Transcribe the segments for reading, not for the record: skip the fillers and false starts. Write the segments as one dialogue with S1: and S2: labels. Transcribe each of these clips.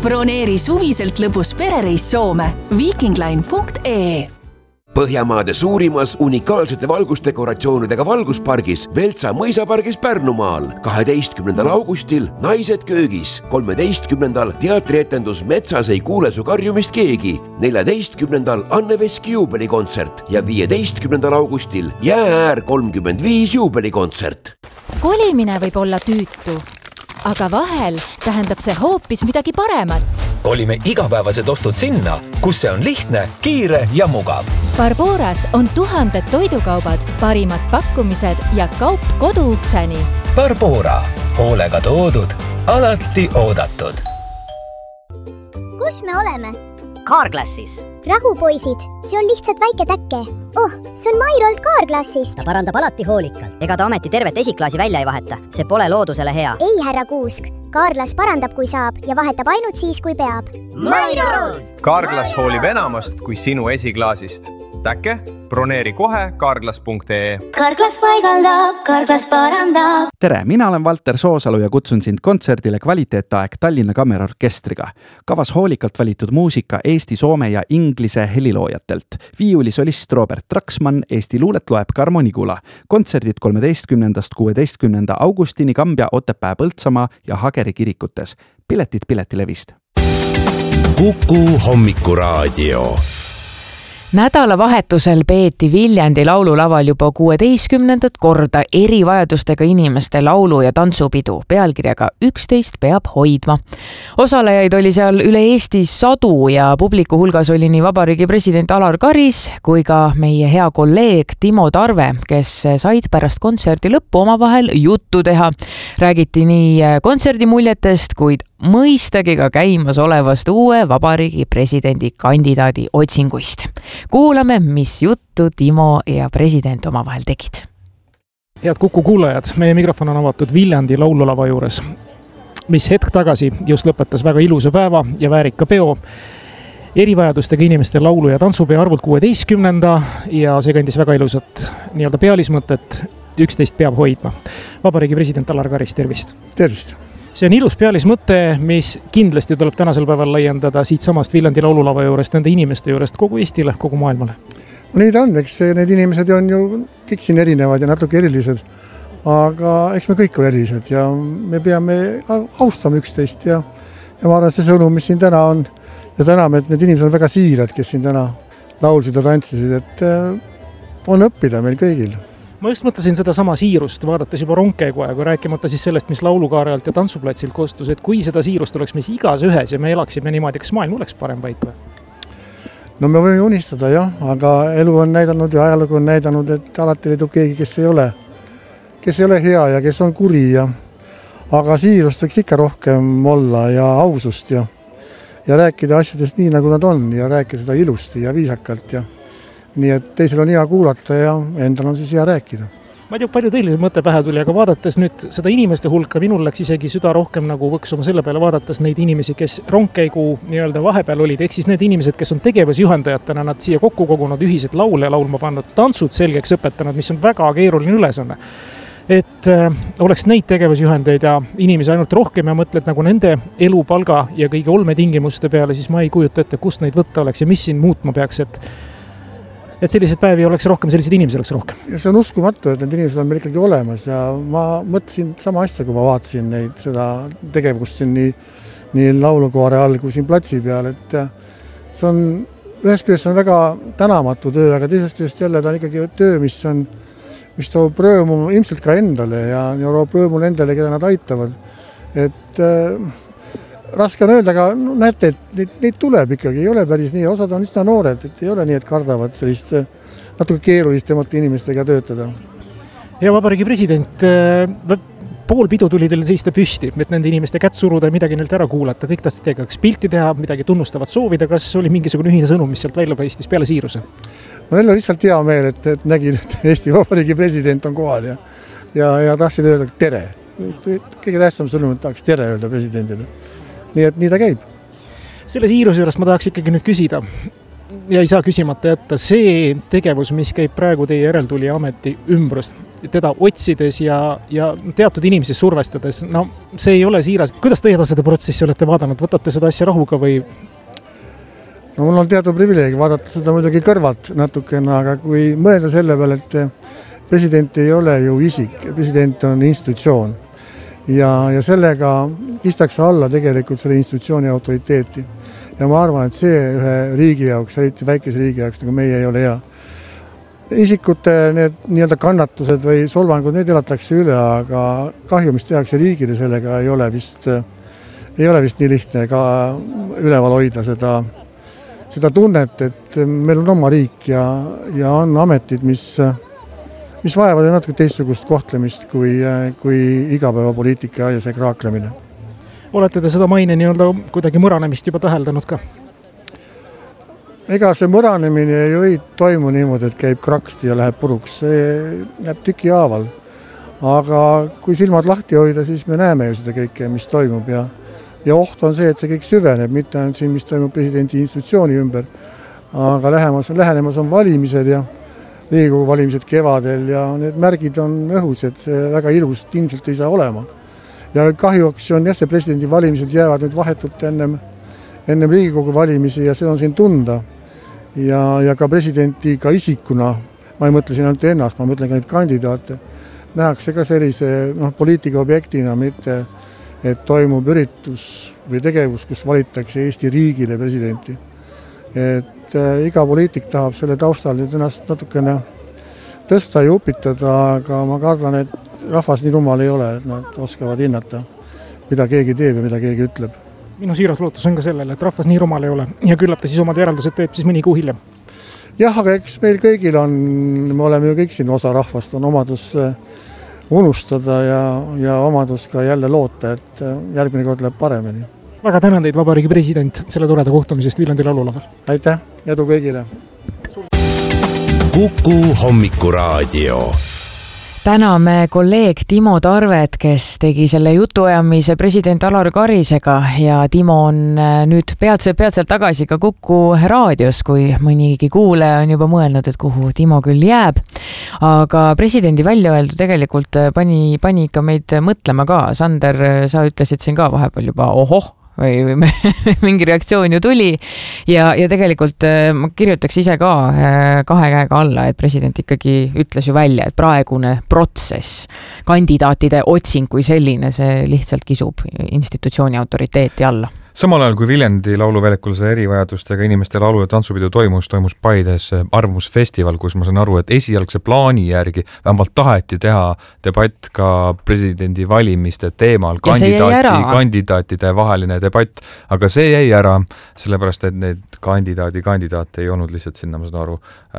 S1: Broneeri suviselt lõbus perereis Soome vikingline.ee.
S2: Põhjamaade suurimas unikaalsete valgusdekoratsioonidega valguspargis Veltsa mõisapargis Pärnumaal 12. augustil Naised köögis, 13. teatrietendus Metsas ei kuule su karjumist keegi, 14. Anne Veski juubelikontsert ja 15. augustil Jäääär 35 juubelikontsert.
S3: Kolimine võib olla tüütu, aga vahel tähendab see hoopis midagi paremat.
S4: Kolime igapäevased ostud sinna, kus see on lihtne, kiire ja mugav.
S3: Barboras on 1000 toidukaubad, parimad pakkumised ja kaup koduukseni.
S4: Barbora, hoolega toodud, alati oodatud.
S5: Kus me oleme?
S6: Carglassis.
S5: Rahu, poisid, see on lihtsalt väike täkke. See on Mairolt Carglassist.
S6: Ta parandab alati hoolikalt. Ega ta ometi tervet esiklaasi välja ei vaheta. See pole loodusele hea.
S5: Ei, härra Kuusk. Carglass parandab, kui saab ja vahetab ainult siis, kui peab.
S6: Mairolt!
S7: Carglass hoolib enamast kui sinu esiklaasist. Täkke, broneeri kohe carglass.ee.
S5: Carglass paigaldab, Carglass parandab.
S8: Tere, mina olen Valter Soosalu ja kutsun sind kontserdile Kvaliteetaeg Tallinna Kammerorkestriga. Kavas hoolikalt valitud muusika Eesti, soome ja inglise heliloojatelt. Viiulisolist Robert Traksmann, Eesti luulet loeb Karmo Nigula. Kontserdid 13. 16. augustini Kambja, Otepää, Põltsamaa ja Hageri kirikutes. Piletid Piletilevist.
S9: Kuku hommikuraadio.
S10: Nädalavahetusel peeti Viljandi laululaval juba 16. korda erivajadustega inimeste laulu- ja tantsupidu pealkirjaga 11 peab hoidma. Osalejaid oli seal üle Eesti 100 ja publiku hulgas oli nii Vabariigi president Alar Karis kui ka meie hea kolleeg Timo Tarve, kes said pärast kontserdi lõppu omavahel juttu teha. Räägiti nii kontserdimuljetest, kuid mõistagi ka käimas olevast uue Vabariigi presidendi kandidaadi otsinguist. Kuulame, mis juttu Timo ja president omavahel tegid.
S11: Head Kuku kuulajad, meie mikrofon on avatud Viljandi laululava juures, mis hetk tagasi just lõpetas väga ilusa päeva ja väärika peo. Erivajadustega inimeste laulu- ja tantsupeo arvult 16. ja see kandis väga ilusat nii-öelda pealismõtet 11 peab hoidma. Vabariigi president Alar Karis, tervist!
S12: Tervist!
S11: See on ilus pealismõte, mis kindlasti tuleb tänasel päeval laiendada siit samast Viljandi laululava juurest, nende inimeste juurest kogu Eestile, kogu maailmale.
S12: Nii ta on, eks need inimesed on ju kõik siin erinevad ja natuke erilised, aga eks me kõik ole erilised ja me peame austama üksteist ja ma arvan, see sõnum, mis siin täna on ja täname, et need inimesed on väga siirad, kes siin täna laulsid ja tantsisid, et on õppida meil kõigil.
S11: Ma just mõtlesin seda sama siirust, vaadates juba rongkäiguaegu, rääkimata siis sellest, mis laulukaarelt ja tantsuplatsilt koostus, et kui seda siirust oleks meis igas ühes ja me elaksime niimoodi, kas maailm oleks parem paik või?
S12: No me võime unistada jah, aga elu on näidanud ja ajalugu on näidanud, et alati leidub keegi, kes ei ole hea ja kes on kuri ja aga siirust võiks ikka rohkem olla ja ausust ja rääkida asjadest nii, nagu nad on ja rääkida seda ilusti ja viisakalt ja nii et teisel on hea kuulata ja endal on siis hea rääkida.
S11: Ma ei tea, palju teil see mõte pähe tuli, aga vaadates nüüd seda inimeste hulka, minul läks isegi süda rohkem nagu võksuma selle peale vaadates neid inimesi, kes rongkäigu nii-öelda vahepeal olid, ehk siis need inimesed, kes on tegevusjuhendajatena, nad siia kokku kogunud ühised laule laulma pannud, tantsud selgeks õpetanud, mis on väga keeruline ülesanne. Et oleks neid tegevusjuhendajaid ja inimesi ainult rohkem ja mõtled nagu nende elu, palga ja kõige olmetingimuste peale, siis ma ei kujuta ette, kust neid võtta oleks ja mis siin muutma peaks, et sellised päevi oleks rohkem, sellised inimesed oleks rohkem.
S12: Ja see on uskumatu, et need inimesed on meil ikkagi olemas ja ma mõtlesin sama asja, kui ma vaatasin neid seda tegevust siin nii laulukoore all kui siin platsi peal, et see on ühest küljest on väga tänamatu töö, aga teisest küljest jälle ta on ikkagi töö, mis toob rõõmu ilmselt ka endale ja toob rõõmu nendele, keda nad aitavad. Et raske on öelda, aga näete, et neid tuleb ikkagi, ei ole päris nii, osad on üsna noored, et ei ole nii, et kardavad sellist natuke keerulistemate inimestega töötada.
S11: Ja Vabariigi president, pool pidu tuli teile seista püsti, et nende inimeste kätt suruda ja midagi neilt ära kuulata, kõik tahtsid teiega kas pilti teha, midagi tunnustavat soovida, kas oli mingisugune ühine sõnum, mis sealt välja paistis peale siiruse?
S12: No neil on lihtsalt hea meel, et nägin, et Eesti Vabariigi president on kohal ja tahtsid öelda tere. Kõige tähtsam sõnum, et tahaks tere öelda presidendile. Nii et nii ta käib.
S11: Selle siiruse juures ma tahaks ikkagi nüüd küsida ja ei saa küsimata jätta see tegevus, mis käib praegu teie järeltulija ameti ümbrust teda otsides ja teatud inimesi survestades. No see ei ole siiras. Kuidas teie seda protsessi olete vaadanud? Võtate seda asja rahuga või?
S12: No mul on teatud privileegi vaadata seda muidugi kõrvalt natukene, aga kui mõelda selle peale, et president ei ole ju isik, president on institutsioon ja sellega kistakse alla tegelikult selle institutsiooni autoriteeti. Ja ma arvan, et see ühe riigi jaoks, eriti väikese riigi jaoks, nagu meie ei ole hea. Isikute need nii-öelda kannatused või solvangud, need elatakse üle, aga kahju, mis tehakse riigile, sellega ei ole vist nii lihtne ka üleval hoida seda tunnet, et meil on oma riik ja on ametid, mis vajavad natuke teistsugust kohtlemist kui igapäevapoliitika ja see kraaklemine.
S11: Olete te seda maine nii-öelda kuidagi mõranemist juba täheldanud ka?
S12: Ega see mõranemine ei toimu niimoodi, et käib kraksti ja läheb puruks. See läheb tüki haaval. Aga kui silmad lahti hoida, siis me näeme ju seda kõike, mis toimub ja oht on see, et see kõik süveneb, mitte ainult siin, mis toimub presidendi institutsiooni ümber, aga lähenemas on valimised ja Riigikogu valimised kevadel ja need märgid on õhus, et see väga ilust ilmselt ei saa olema. Ja kahjuks on see presidendi valimised jäävad nüüd vahetult ennem Riigikogu valimisi ja see on siin tunda. Ja ka presidenti ka isikuna, ma ei mõtle siin ainult ennast, ma mõtlen ka neid kandidaate, nähakse ka sellise poliitika objektina, mitte et toimub üritus või tegevus, kus valitakse Eesti riigile presidenti. Et iga poliitik tahab selle taustal nüüd ennast natukene tõsta ja upitada, aga ma kardan, et rahvas nii rumal ei ole, et nad oskavad hinnata, mida keegi teeb ja mida keegi ütleb.
S11: Minu siiras lootus on ka sellele, et rahvas nii rumal ei ole ja küllap ta siis omad järeldused teeb siis mõni kuu hiljem.
S12: Jah, aga eks meil kõigil on, me oleme ju kõik siin osa rahvast, on omadus unustada ja omadus ka jälle loota, et järgmine kord läheb paremini.
S11: Väga tänan teid, Vabariigi president, selle toreda kohtumisest Viljandi laululaval.
S12: Aitäh, edu kõigile!
S9: Kuku hommikuraadio.
S10: Täname kolleeg Timo Tarvet, kes tegi selle jutuajamise president Alar Karisega ja Timo on nüüd peatselt tagasi ka Kuku raadios, kui mõnigi kuulaja on juba mõelnud, et kuhu Timo küll jääb. Aga presidendi väljaöeldu tegelikult pani ikka meid mõtlema ka. Sander, sa ütlesid siin ka vahepeal juba ohoh, või mingi reaktsioon ju tuli ja tegelikult ma kirjutaks ise ka kahe käega alla, et president ikkagi ütles ju välja, et praegune protsess, kandidaatide otsing kui selline, see lihtsalt kisub institutsiooni autoriteeti alla.
S13: Samal ajal kui Viljandi lauluväljakul see erivajadustega inimeste laulu- ja tantsupidu toimus Paides arvamusfestival, kus ma saan aru, et esialgse plaani järgi vähemalt taheti teha debatt ka presidendi valimiste teemal, kandidaatide vaheline debatt, aga see jäi ära, sellepärast et need kandidaate ei olnud lihtsalt sinna, ma saan aru,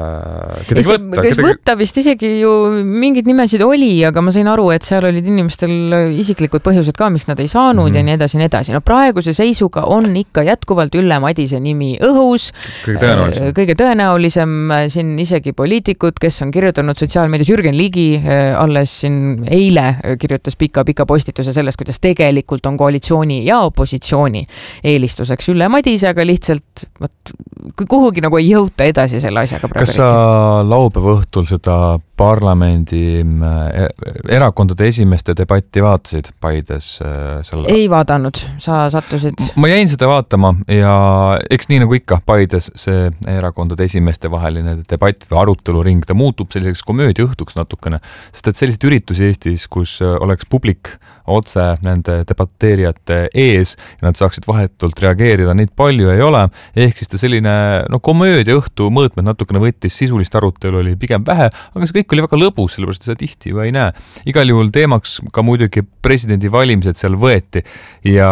S10: kes võtta vist isegi ju mingid nimesid oli, aga ma sain aru, et seal olid inimestel isiklikud põhjused ka, miks nad ei saanud ja nii edasi. No praeguse seisuga on ikka jätkuvalt Ülle Madise nimi õhus. Kõige tõenäolisem siin isegi poliitikud, kes on kirjutanud sotsiaalmeedias. Jürgen Ligi alles siin eile kirjutas pika postituse sellest, kuidas tegelikult on koalitsiooni ja opositsiooni eelistuseks Ülle Madise, aga lihtsalt kuhugi nagu ei jõuta edasi selle asjaga.
S13: Kas sa laupäeva õhtul seda parlamendi erakondade esimeste debatti vaatasid Paides?
S10: Ei vaadanud, sa sattusid?
S13: Ma jäin seda vaatama ja eks nii nagu ikka Paides see erakondade esimeste vaheline debatt või aruteluring, ta muutub selliseks komöödiaõhtuks natukene, sest et sellised üritusi Eestis, kus oleks publik otse nende debateerijate ees ja nad saaksid vahetult reageerida, neid palju ei ole, ehk siis ta selline komöödiaõhtu mõõtmed natukene võttis, sisulist arutelu oli pigem vähe, aga see kõik oli väga lõbus, sellepärast seda tihti ju ei näe. Igal juhul teemaks ka muidugi presidendi valimised seal võeti ja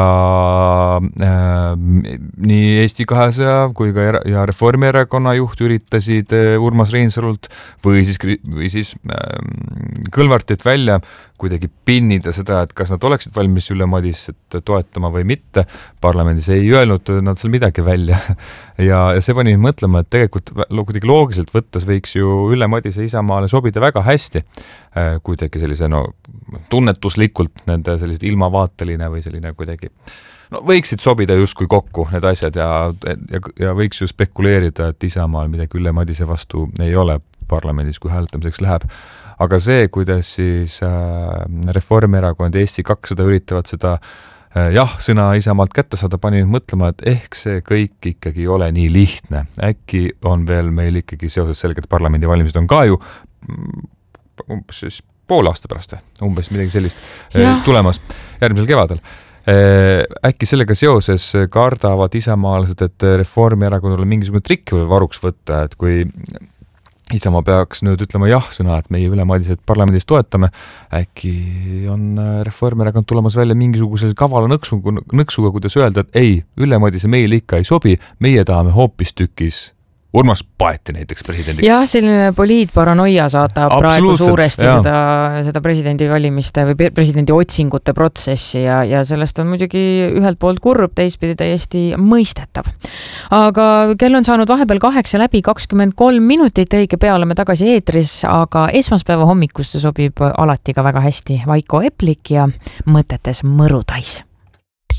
S13: nii Eesti 200 kui ka ja Reformierakonna juht üritasid Urmas Reinsalult või siis Kõlvartit välja kuidagi pinnida seda, et kas nad oleksid valmis Ülle Madist toetama või mitte. Parlamendis ei öelnud nad seal midagi välja ja see pani mõtlema, et tegelikult kuidagi loogiliselt võttes võiks ju Ülle Madise Isamaale sobida väga hästi, kuidagi sellise tunnetuslikult nende sellised ilmavaateline või selline kuidagi võiksid sobida justkui kokku need asjad ja võiks ju spekuleerida, et Isamaal midagi Ülle Madise vastu ei ole parlamendis, kui hääletamiseks läheb. aga see, kuidas siis Reformierakond ja Eesti 200 üritavad seda sõna Isamaalt kätte saada, pani mõtlema, et ehk see kõik ikkagi ei ole nii lihtne. Äkki on veel meil ikkagi seoses sellega, et parlamendivalimised on ka ju umbes siis poole aasta pärast, umbes midagi sellist tulemas järgmisel kevadel. Äkki sellega seoses kardavad isamaalased, et Reformierakonnale mingisugune trikk veel varuks võtta, et kui Isamaa peaks nüüd ütlema sõna, et meie ülemaailmselt parlamendis toetame, äkki on Reformierakond tulemas välja mingisuguse kavala nõksuga, kuidas öelda, et ei, ülemaailmse meile ikka ei sobi, meie tahame hoopis tükis Urmas Paeti näiteks presidendiks.
S10: Jah, selline poliitparanoia saadab praegu suuresti seda presidendivalimiste või presidendi otsingute protsessi ja sellest on muidugi ühelt poolt kurb, teistpidi täiesti mõistetav. Aga kell on saanud vahepeal 8 läbi 23 minutit, õige pea oleme tagasi eetris, aga esmaspäeva hommikuste sobib alati ka väga hästi Vaiko Eplik ja mõtetes Mõrutais.